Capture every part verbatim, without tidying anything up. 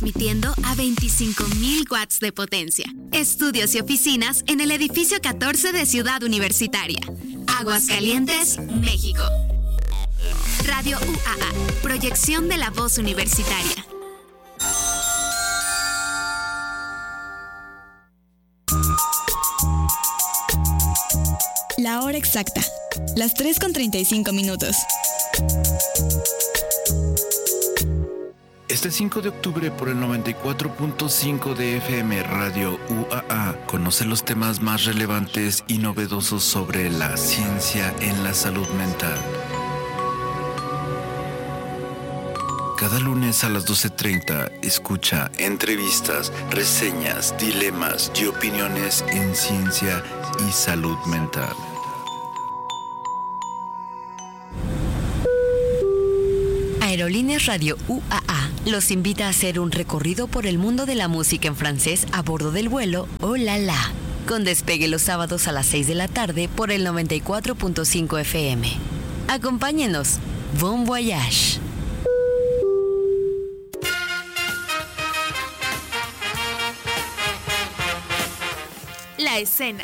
Transmitiendo a veinticinco mil watts de potencia. Estudios y oficinas en el edificio catorce de Ciudad Universitaria. Aguascalientes, México. Radio U A A, proyección de la voz universitaria. La hora exacta, las tres con treinta y cinco minutos. Este cinco de octubre por el noventa y cuatro punto cinco de F M Radio U A A conoce los temas más relevantes y novedosos sobre la ciencia en la salud mental. Cada lunes a las doce treinta escucha entrevistas, reseñas, dilemas y opiniones en ciencia y salud mental. Aerolíneas Radio U A A los invita a hacer un recorrido por el mundo de la música en francés a bordo del vuelo Oh La La, con despegue los sábados a las seis de la tarde por el noventa y cuatro punto cinco F M. Acompáñenos. Bon voyage. La escena.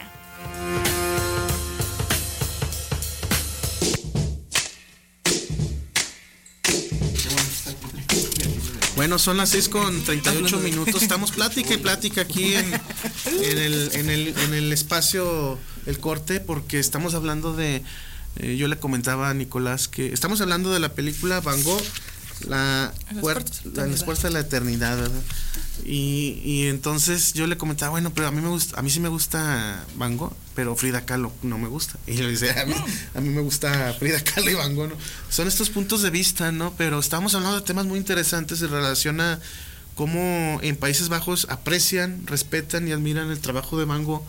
Bueno, son las seis con treinta y ocho minutos. Estamos plática y plática aquí en, en, el, en, el, en el espacio El Corte, porque estamos hablando de, eh, yo le comentaba a Nicolás que estamos hablando de la película Van Gogh, la puerta, la, las puertas de la eternidad, ¿verdad? Y, y entonces yo le comentaba, bueno, pero a mí me gusta, a mí sí me gusta Van Gogh, pero Frida Kahlo no me gusta. Y yo le decía, a mí, a mí me gusta Frida Kahlo y Van Gogh, ¿no? Son estos puntos de vista, ¿no? Pero estamos hablando de temas muy interesantes en relación a cómo en Países Bajos aprecian, respetan y admiran el trabajo de Van Gogh,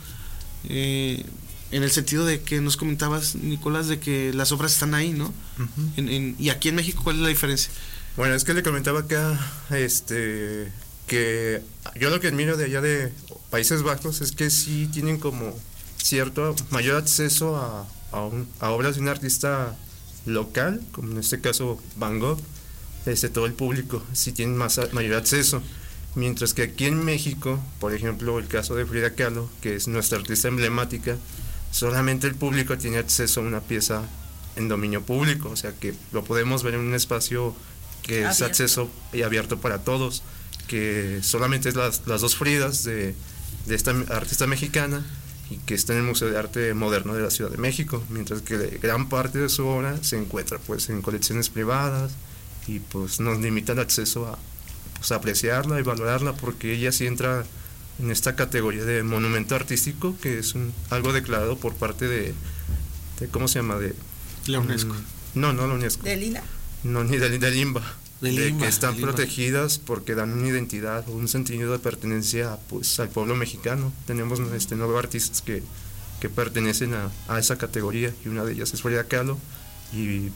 eh, en el sentido de que nos comentabas, Nicolás, de que las obras están ahí, ¿no? Uh-huh. En, en, y aquí en México, ¿cuál es la diferencia? Bueno, es que le comentaba acá, este, que yo lo que admiro de allá de Países Bajos es que sí tienen como cierto mayor acceso a, a, un, a obras de un artista local, como en este caso Van Gogh, desde todo el público, sí tienen más, mayor acceso. Mientras que aquí en México, por ejemplo, el caso de Frida Kahlo, que es nuestra artista emblemática, solamente el público tiene acceso a una pieza en dominio público, o sea que lo podemos ver en un espacio que abierto. Es acceso y abierto para todos, que solamente es las, las dos Fridas de, de esta artista mexicana y que está en el Museo de Arte Moderno de la Ciudad de México, mientras que gran parte de su obra se encuentra pues en colecciones privadas y pues nos limita el acceso a, pues, a apreciarla y valorarla, porque ella sí entra en esta categoría de monumento artístico, que es un, algo declarado por parte de, de ¿cómo se llama? De la UNESCO. Um, no, no la UNESCO. ¿De Lina? No, ni de, de Limba. De, de Limba, que están de Limba. Protegidas porque dan una identidad o un sentido de pertenencia pues al pueblo mexicano. Tenemos este nueve artistas que, que pertenecen a, a esa categoría, y una de ellas es Frida Kahlo, y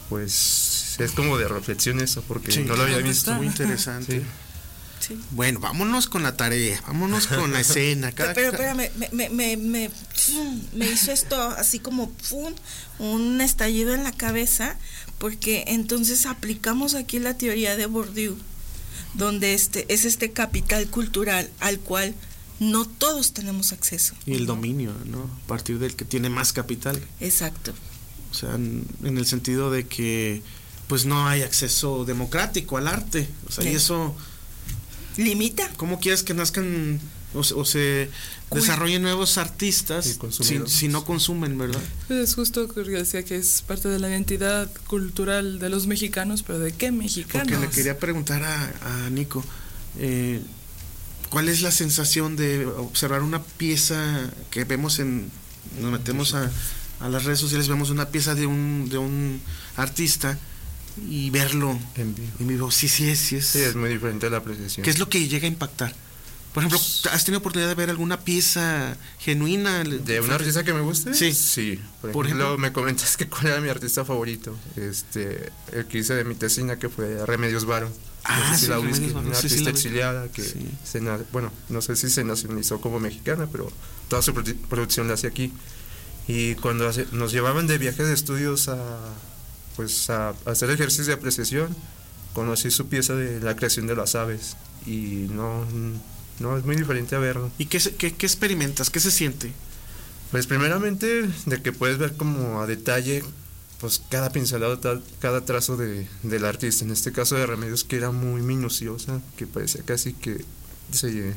pues es como de reflexión eso, porque sí, no lo había visto. Muy interesante. Sí. Sí. Bueno, vámonos con la tarea, vámonos con la escena. Cada, pero espérame, me, me, me, me, me hizo esto así como ¡pum! Un estallido en la cabeza, porque entonces aplicamos aquí la teoría de Bourdieu, donde este es este capital cultural al cual no todos tenemos acceso. Y el dominio, ¿no? A partir del que tiene más capital. Exacto. O sea, en, en el sentido de que pues no hay acceso democrático al arte. O sea, sí. Y eso limita. ¿Cómo quieres que nazcan o se, o se desarrollen nuevos artistas si, si no consumen, verdad? Es justo que decía que es parte de la identidad cultural de los mexicanos, pero ¿de qué mexicanos? Porque le quería preguntar a, a Nico, eh, ¿cuál es la sensación de observar una pieza que vemos en, nos metemos a, a las redes sociales, vemos una pieza de un, de un artista y verlo en vivo? En vivo. Sí, sí es, sí es. Sí, es muy diferente la apreciación. ¿Qué es lo que llega a impactar? Por ejemplo, ¿has tenido oportunidad de ver alguna pieza genuina? ¿De un artista que me guste? Sí. Sí. Por, Por ejemplo, ejemplo, me comentas que cuál era mi artista favorito. Este, el que hice de mi tesina, que fue Remedios Varo. Ah, no sé si sí, la Remedios viste, Varo. una Sí, artista sí, exiliada que sí. se, bueno, no sé si se nacionalizó como mexicana, pero toda su produ- producción la hace aquí. Y cuando hace, nos llevaban de viaje de estudios a pues a, a hacer ejercicios de apreciación, conocí su pieza de La creación de las aves, y no, no es muy diferente a verlo. ¿Y qué, qué, qué experimentas? ¿Qué se siente? Pues primeramente de que puedes ver como a detalle pues cada pincelado, cada trazo de, del artista. En este caso de Remedios, que era muy minuciosa, que parecía casi que se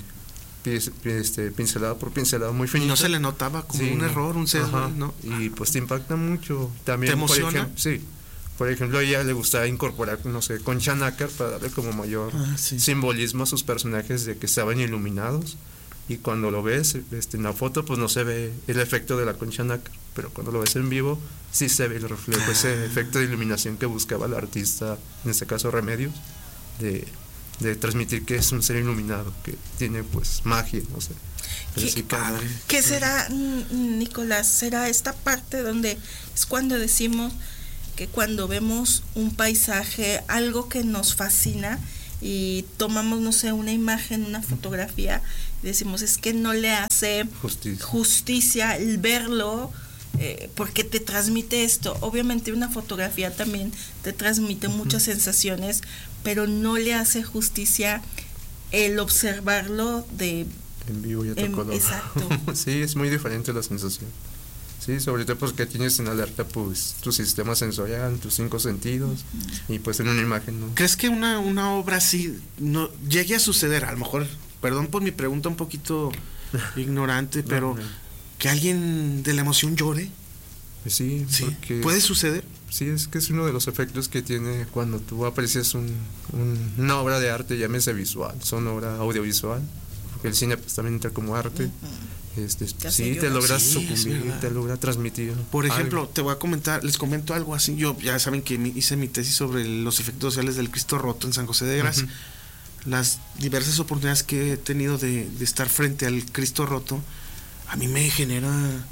este, pincelado por pincelado, muy finito. Y no se le notaba como sí, un error, un sesgo, ¿no? Y pues te impacta mucho. También, ¿te emociona? Por ejemplo, sí. Por ejemplo, a ella le gustaba incorporar, no sé, concha nácar para darle como mayor ah, sí. simbolismo a sus personajes de que estaban iluminados. Y cuando lo ves este, en la foto, pues no se ve el efecto de la concha nácar, pero cuando lo ves en vivo, sí se ve el reflejo, ah. ese efecto de iluminación que buscaba el artista, en este caso Remedios, de, de transmitir que es un ser iluminado, que tiene pues magia, no sé. ¿Qué, sí, padre. ¿Qué será, Nicolás? ¿Será esta parte donde es cuando decimos que cuando vemos un paisaje, algo que nos fascina, y tomamos, no sé, una imagen, una fotografía, y decimos, es que no le hace justicia, justicia el verlo, eh, porque te transmite esto? Obviamente una fotografía también te transmite uh-huh. muchas sensaciones, pero no le hace justicia el observarlo de en vivo y a tu color. Exacto. Sí, es muy diferente la sensación. Sí, sobre todo porque tienes en alerta pues tu sistema sensorial, tus cinco sentidos, uh-huh. y pues en una imagen, ¿no? ¿Crees que una, una obra así no llegue a suceder? A lo mejor, perdón por mi pregunta un poquito ignorante, pero no, no. que alguien de la emoción llore. Sí, sí. Porque ¿puede suceder? Sí, es que es uno de los efectos que tiene cuando tú aprecias un, un, una obra de arte, llámese visual, sonora, audiovisual, porque el cine pues también entra como arte. Uh-huh. Este, sí, te logras sí, sucumbir, te logra transmitir. Por ejemplo, algo. te voy a comentar, les comento algo así. Yo, ya saben que hice mi tesis sobre los efectos sociales del Cristo roto en San José de Gracia. Uh-huh. Las diversas oportunidades que he tenido de, de estar frente al Cristo roto, a mí me genera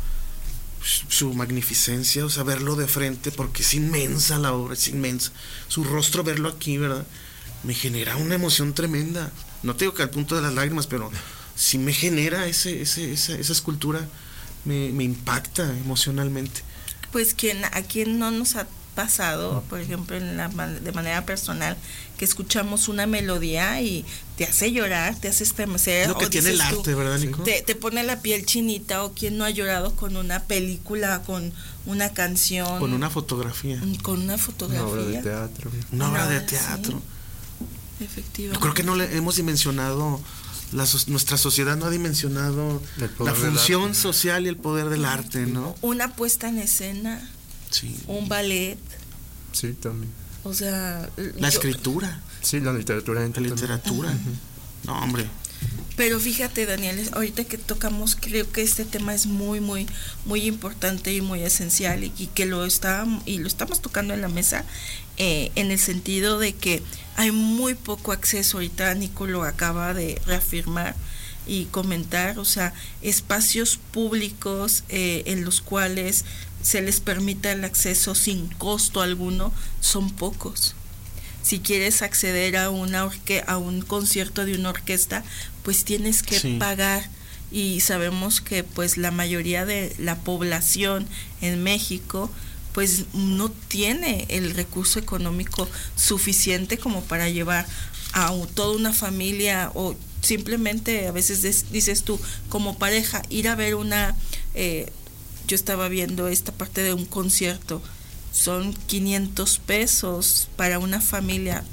su magnificencia, o sea, verlo de frente, porque es inmensa la obra, es inmensa. Su rostro, verlo aquí, ¿verdad? Me genera una emoción tremenda. No te digo que al punto de las lágrimas, pero sí me genera ese, ese, esa, esa escultura, me, me impacta emocionalmente. Pues quien, a quien no nos ha pasado, por ejemplo, en la, de manera personal, que escuchamos una melodía y te hace llorar, te hace estremecer. Lo que tiene el arte, tú, ¿verdad, Nico? Te, te pone la piel chinita, o quien no ha llorado con una película, con una canción. Con una fotografía. Con una fotografía. Una obra de teatro. Una obra de teatro. Sí. Efectivamente. Yo creo que no le hemos dimensionado, la, nuestra sociedad no ha dimensionado la función social y el poder del arte, ¿no? Una puesta en escena, sí. un ballet. Sí, también. O sea, la yo, escritura. Sí, la literatura. La literatura. Uh-huh. No, hombre. Pero fíjate, Daniel, ahorita que tocamos, creo que este tema es muy, muy, muy importante y muy esencial, y, y que lo está y lo estamos tocando en la mesa, eh, en el sentido de que hay muy poco acceso. Ahorita Nico lo acaba de reafirmar y comentar, o sea, espacios públicos eh, en los cuales se les permita el acceso sin costo alguno son pocos. Si quieres acceder a una orque- a un concierto de una orquesta, pues tienes que sí. pagar, y sabemos que pues la mayoría de la población en México pues no tiene el recurso económico suficiente como para llevar a toda una familia, o simplemente a veces des, dices tú como pareja ir a ver una eh, yo estaba viendo esta parte de un concierto, son quinientos pesos para una familia.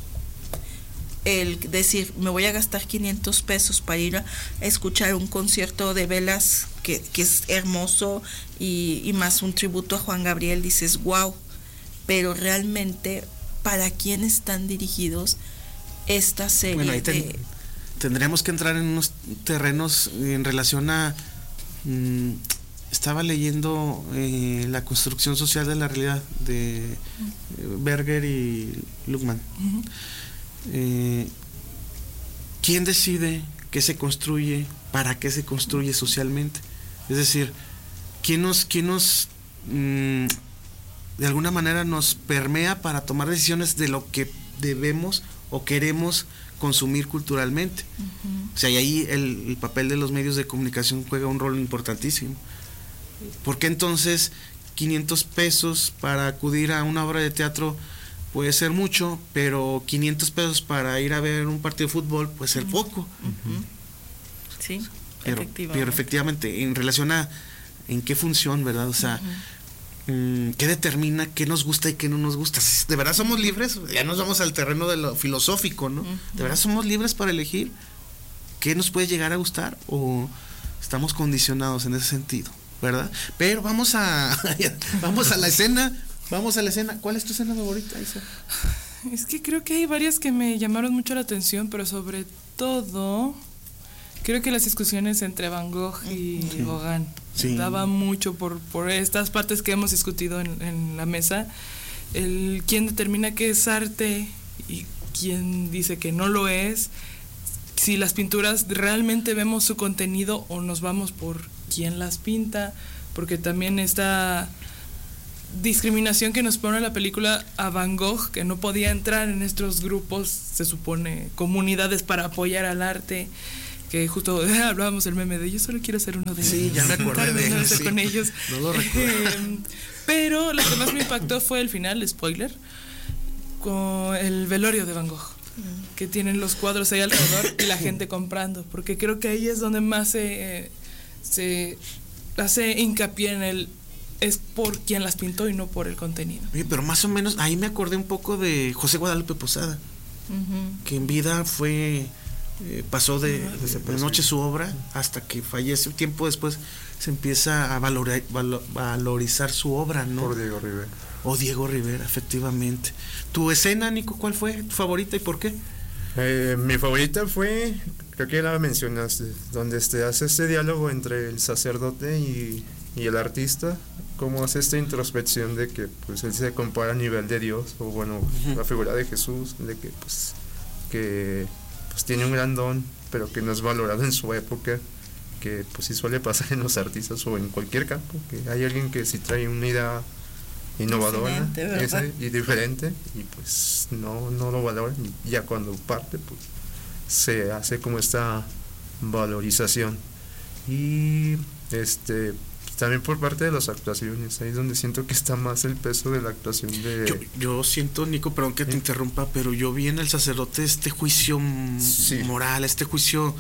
El decir, me voy a gastar quinientos pesos para ir a escuchar un concierto de velas que, que es hermoso, y, y más un tributo a Juan Gabriel, dices wow, pero realmente ¿para quién están dirigidos esta serie? Bueno, ahí ten, de... tendríamos que entrar en unos terrenos en relación a mmm, estaba leyendo eh, La construcción social de la realidad de eh, Berger y Luckman. Uh-huh. Eh, ¿quién decide qué se construye, para qué se construye socialmente? Es decir, ¿quién nos, quién nos mmm, de alguna manera nos permea para tomar decisiones de lo que debemos o queremos consumir culturalmente? Uh-huh. O sea, y ahí el, el papel de los medios de comunicación juega un rol importantísimo. ¿Por qué entonces quinientos pesos para acudir a una obra de teatro puede ser mucho, pero quinientos pesos para ir a ver un partido de fútbol puede ser poco. Uh-huh. Sí, pero, efectivamente. pero efectivamente, en relación a en qué función, ¿verdad? O sea, uh-huh. mmm, ¿qué determina qué nos gusta y qué no nos gusta? ¿De verdad somos libres? Ya nos vamos al terreno de lo filosófico, ¿no? Uh-huh. ¿De verdad somos libres para elegir qué nos puede llegar a gustar o estamos condicionados en ese sentido, ¿verdad? Pero vamos a vamos a la escena, vamos a la escena. ¿Cuál es tu escena favorita, Isa? Es que creo que hay varias que me llamaron mucho la atención, pero sobre todo creo que las discusiones entre Van Gogh y sí. Gauguin sí. daba mucho por, por estas partes que hemos discutido en, en la mesa, el quién determina qué es arte y quién dice que no lo es, si las pinturas realmente vemos su contenido o nos vamos por quién las pinta, porque también esta discriminación que nos pone la película a Van Gogh, que no podía entrar en estos grupos, se supone, comunidades para apoyar al arte, que justo eh, hablábamos el meme de yo solo quiero ser uno de ellos. Sí, ya me acordé de él, sí. con ellos. No lo recuerdo. Eh, pero lo que más me impactó fue el final, spoiler, con el velorio de Van Gogh, que tienen los cuadros ahí alrededor y la gente comprando, porque creo que ahí es donde más se, eh, se hace hincapié en el es por quien las pintó y no por el contenido. Oye, pero más o menos ahí me acordé un poco de José Guadalupe Posada, uh-huh. que en vida fue eh, pasó de, de, de noche su obra hasta que fallece. Tiempo después se empieza a valorar, valo, valorizar su obra, ¿no? Por Diego Rivera. O Diego Rivera, efectivamente. ¿Tu escena, Nico, cuál fue tu favorita y por qué? Eh, mi favorita fue, creo que la mencionaste, donde este, hace este diálogo entre el sacerdote y, y el artista, cómo hace esta introspección de que pues él se compara a nivel de Dios, o bueno, uh-huh. la figura de Jesús, de que pues que pues tiene un gran don, pero que no es valorado en su época, que pues sí suele pasar en los artistas o en cualquier campo, que hay alguien que sí trae una idea innovadora ese, y diferente y pues no, no lo valoran, y ya cuando parte pues se hace como esta valorización. Y este también por parte de las actuaciones, ahí es donde siento que está más el peso de la actuación de... Yo, yo siento, Nico, perdón que te ¿sí? interrumpa, pero yo vi en el sacerdote este juicio sí. moral, este juicio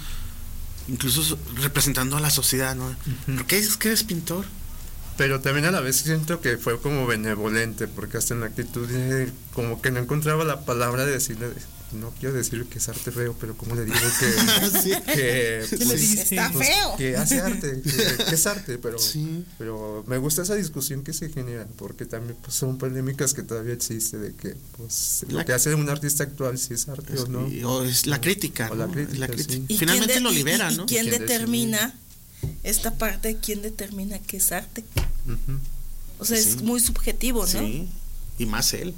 incluso representando a la sociedad, ¿no? Uh-huh. ¿Por qué dices que eres pintor? Pero también a la vez siento que fue como benevolente, porque hasta en la actitud de, como que no encontraba la palabra de decirle, no quiero decir que es arte feo, pero como le digo que, ¿sí? que ¿qué pues, le dice? Está pues, feo, que hace arte, que, que es arte, pero, sí. pero me gusta esa discusión que se genera, porque también pues, son polémicas que todavía existe de que pues la, lo que hace un artista actual si es arte es, o no, o es la crítica, o ¿no? la crítica, la crítica. Sí. Finalmente de, lo libera, y, y, ¿no? ¿Y quién, ¿Quién determina decide? Esta parte? ¿Quién determina qué es arte? Uh-huh. O sea, sí. es muy subjetivo, ¿no? Sí, y más él.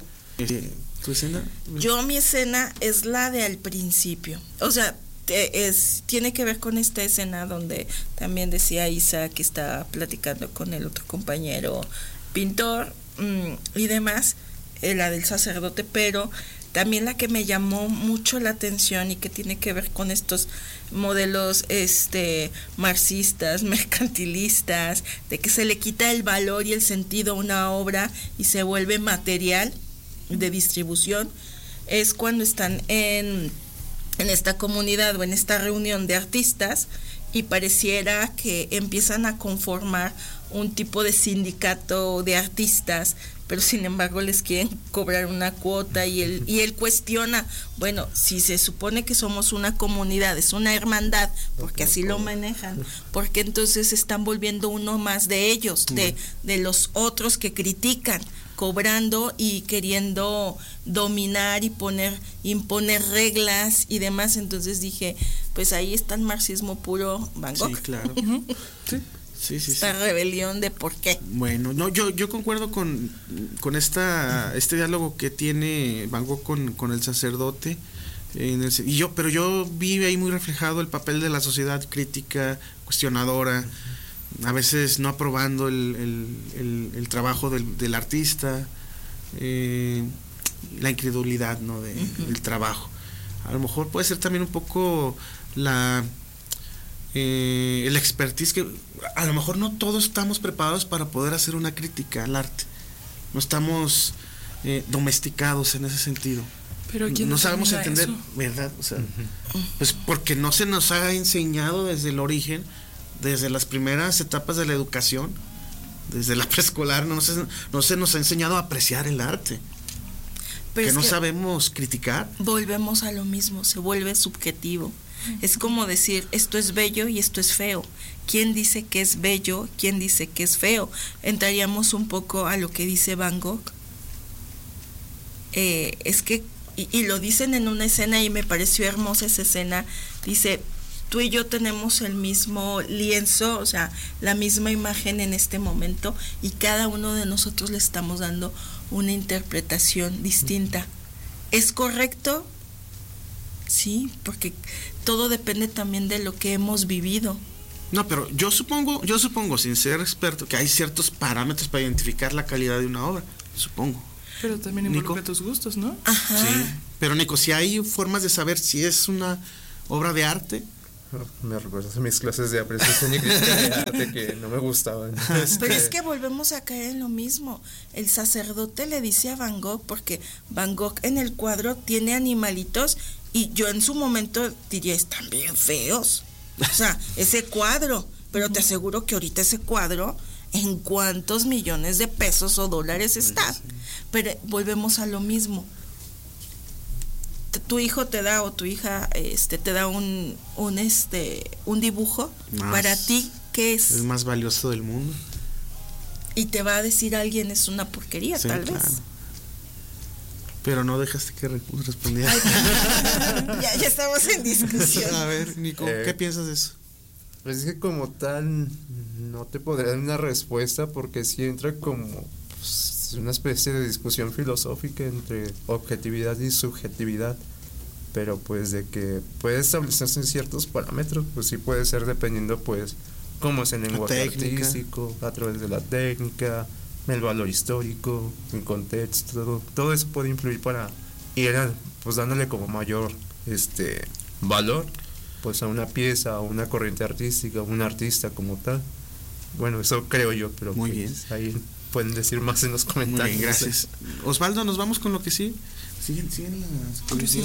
¿Tu escena? Yo mi escena es la de al principio. O sea, te, es tiene que ver con esta escena donde también decía Isa que está platicando con el otro compañero pintor mmm, y demás, eh, la del sacerdote, pero también la que me llamó mucho la atención y que tiene que ver con estos modelos este marxistas, mercantilistas, de que se le quita el valor y el sentido a una obra y se vuelve material de distribución, es cuando están en, en esta comunidad o en esta reunión de artistas y pareciera que empiezan a conformar un tipo de sindicato de artistas, pero sin embargo les quieren cobrar una cuota y él, y él cuestiona, bueno, si se supone que somos una comunidad, es una hermandad, porque así lo manejan, porque entonces se están volviendo uno más de ellos, de, de los otros que critican, cobrando y queriendo dominar y poner, imponer reglas y demás. Entonces dije, pues ahí está el marxismo puro, Van Gogh. Sí, claro. Uh-huh. Sí. Sí, sí, esta sí. rebelión de por qué. Bueno, no, yo, yo concuerdo con, con esta, este diálogo que tiene Van Gogh con, con el sacerdote. En el, y yo, pero yo vi ahí muy reflejado el papel de la sociedad crítica, cuestionadora, a veces no aprobando el, el, el, el trabajo del, del artista, eh, la incredulidad, ¿no? de, uh-huh. del trabajo. A lo mejor puede ser también un poco la... Eh, el expertise que a lo mejor no todos estamos preparados para poder hacer una crítica al arte, no estamos eh, domesticados en ese sentido. Pero ¿quién no sabemos entender, eso? ¿verdad? O sea, uh-huh. pues porque no se nos ha enseñado desde el origen, desde las primeras etapas de la educación, desde la preescolar, no se, no se nos ha enseñado a apreciar el arte. Pero que no que sabemos criticar. Volvemos a lo mismo, se vuelve subjetivo. Uh-huh. Es como decir, esto es bello y esto es feo. ¿Quién dice que es bello? ¿Quién dice que es feo? Entraríamos un poco a lo que dice Van Gogh. Eh, es que Y, y lo dicen en una escena y me pareció hermosa esa escena. Dice, tú y yo tenemos el mismo lienzo, o sea, la misma imagen en este momento, y cada uno de nosotros le estamos dando una interpretación distinta. ¿Es correcto? Sí, porque todo depende también de lo que hemos vivido. No, pero yo supongo, yo supongo, sin ser experto, que hay ciertos parámetros para identificar la calidad de una obra, supongo. Pero también involucra tus gustos, ¿no? Ajá. Sí, pero Nico, si hay formas de saber si es una obra de arte. Me recuerdas a mis clases de apreciación y crítica de arte que no me gustaban. Este... Pero es que volvemos a caer en lo mismo. El sacerdote le dice a Van Gogh, porque Van Gogh en el cuadro tiene animalitos y yo en su momento diría, están bien feos. O sea, ese cuadro, pero te aseguro que ahorita ese cuadro, ¿en cuántos millones de pesos o dólares está? Pero volvemos a lo mismo. Tu hijo te da o tu hija este te da un un este un dibujo, más, para ti ¿qué es? El más valioso del mundo. Y te va a decir alguien es una porquería, sí, tal claro. vez. Pero no dejaste que respondiera. ya, ya estamos en discusión. A ver, Nico, eh, ¿qué piensas de eso? Pues es que como tal no te podré dar una respuesta porque sí entra como pues, una especie de discusión filosófica entre objetividad y subjetividad, pero pues de que puede establecerse en ciertos parámetros, pues sí puede ser dependiendo pues cómo es el lenguaje artístico, a través de la técnica, el valor histórico, el contexto, todo, todo eso puede influir para ir pues dándole como mayor este valor pues a una pieza, a una corriente artística, a un artista como tal. Bueno, eso creo yo, pero muy pues, bien. Ahí pueden decir más en los comentarios. Muy bien, gracias. Osvaldo, nos vamos con lo que sí. Siguen, siguen las curiosidades.